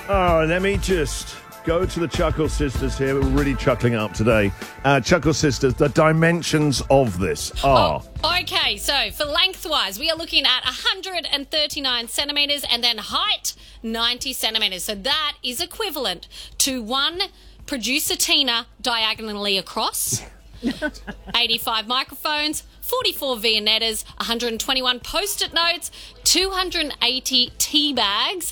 Oh, let me just go to the Chuckle Sisters here. We're really chuckling up today. Chuckle Sisters, the dimensions of this are... Okay, so for lengthwise, we are looking at 139 centimetres and then height, 90 centimetres. So that is equivalent to one producer Tina diagonally across, 85 microphones, 44 Viennettas, 121 Post-it notes, 280 tea bags,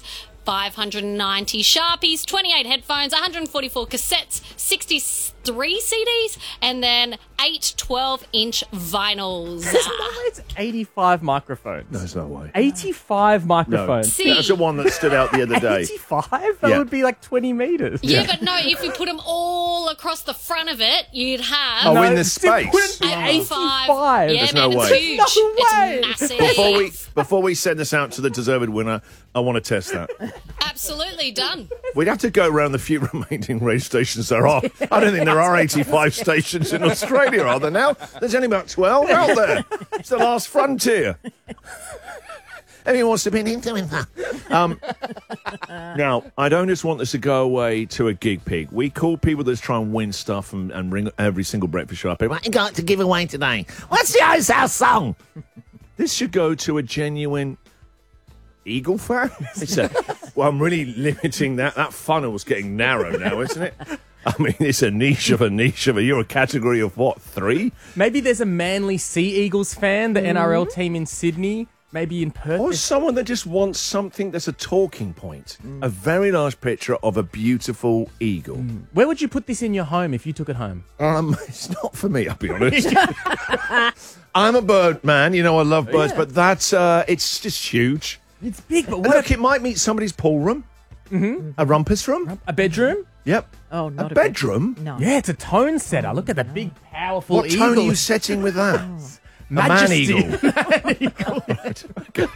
590 Sharpies, 28 headphones, 144 cassettes, 63 CDs, and then 8 12-inch vinyls. There's no way it's 85 microphones. There's no way. 85 No. microphones. See- That's the one that stood out the other day. 85? That Yeah. would be like 20 metres. Yeah, but no, if you put them all across the front of it, you'd have... Oh, in the it space. wouldn't be 85. Yeah, There's man, no it's way. huge. No way. It's massive. Before we send this out to the deserved winner, I want to test that. Absolutely done. We'd have to go around the few remaining radio stations there are. I don't think there are 85 stations in Australia, are there now? There's only about 12 out there. It's the last frontier. Anyone wants to be into that? Now, I don't just want this to go away to a gig pig. We call people that try and win stuff and ring every single breakfast show up. What you got to give away today? What's the Ice House song? This should go to a genuine Eagle fan. Well, I'm really limiting that. That funnel's getting narrow now, isn't it? I mean, it's a niche of a niche of a... You're a category of what, 3? Maybe there's a Manly Sea Eagles fan, the NRL team in Sydney. Maybe in Perth. Or someone that just wants something that's a talking point. A very large picture of a beautiful eagle. Where would you put this in your home if you took it home? It's not for me, I'll be honest. I'm a bird man, you know, I love birds, but that's, it's just huge. It's big, but And what? look, it might meet somebody's pool room. A rumpus room. A bedroom? Yep. Oh, not a bedroom? No. Yeah, it's a tone setter. Look at the big, powerful What eagle. tone are you setting with that? A man Majesty. eagle. Right, okay.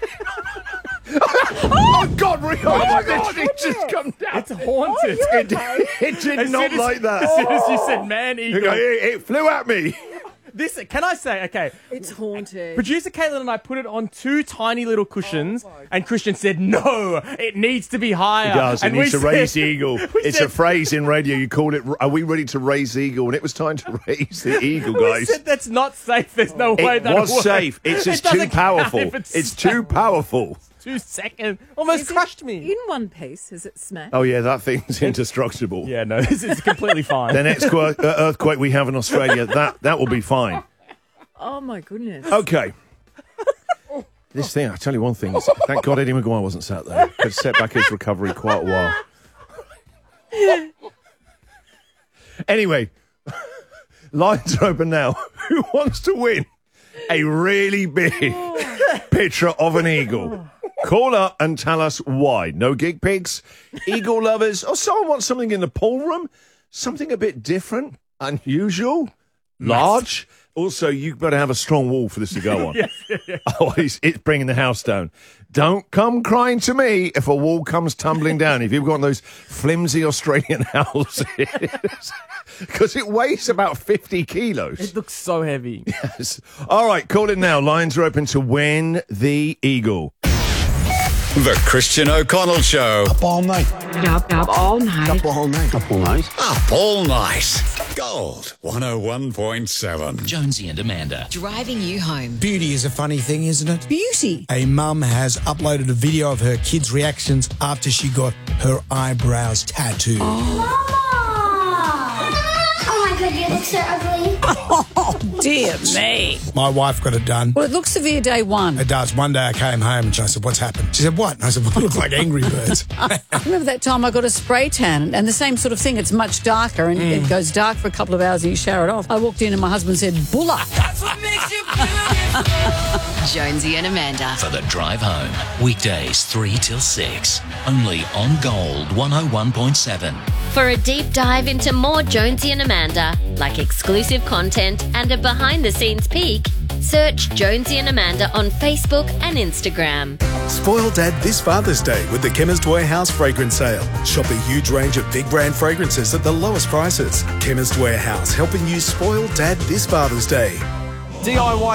Oh, God, Rio! Oh, my God, it just come down. It's haunted. It did not like that. As soon as you said man eagle. It flew at me. This, can I say, okay, It's haunted. producer Caitlin and I put it on 2 tiny little cushions, and Christian said, no, it needs to be higher. It does. It And needs we to raise said- the eagle. we It's said- a phrase in radio. You call it, are we ready to raise the eagle? And it was time to raise the eagle, We guys. said that's not safe. There's no way It that was works. safe. It's It just too doesn't count powerful. if It's too powerful. 2 seconds. Almost Is it crushed me. In one piece, is it smashed? Oh, yeah, that thing's indestructible. Yeah, no, this is completely fine. The next earthquake we have in Australia, that will be fine. Oh, my goodness. Okay. This thing, I tell you one thing. Thank God Eddie Maguire wasn't sat there. Could set back his recovery quite a while. Anyway, lines are open now. Who wants to win a really big picture of an eagle? Call up and tell us why. No gig pigs, eagle lovers, or someone wants something in the pool room, something a bit different, unusual, large. Also, you better have a strong wall for this to go on. Otherwise, it's bringing the house down. Don't come crying to me if a wall comes tumbling down. If you've got those flimsy Australian houses. Because it weighs about 50 kilos. It looks so heavy. Yes. All right, call it now. Lines are open to win the eagle. The Christian O'Connell Show. Up all night. Up all night. Up all night. Up all night. Up all night. Gold 101.7. Jonesy and Amanda. Driving you home. Beauty is a funny thing, isn't it? Beauty. A mum has uploaded a video of her kids' reactions after she got her eyebrows tattooed. Mama! Oh my god, you look so ugly. Oh, dear me. My wife got it done. Well, it looks severe day one. It does. One day I came home and I said, what's happened? She said, what? And I said, well, I look like Angry Birds. Remember that time I got a spray tan and the same sort of thing. It's much darker and it goes dark for a couple of hours and you shower it off. I walked in and my husband said, Bulla. That's what makes you beautiful. Jonesy and Amanda. For the drive home. Weekdays 3 till 6. Only on Gold 101.7. For a deep dive into more Jonesy and Amanda, like exclusive content and a behind-the-scenes peek, search Jonesy and Amanda on Facebook and Instagram. Spoil Dad this Father's Day with the Chemist Warehouse fragrance sale. Shop a huge range of big brand fragrances at the lowest prices. Chemist Warehouse, helping you spoil Dad this Father's Day. DIY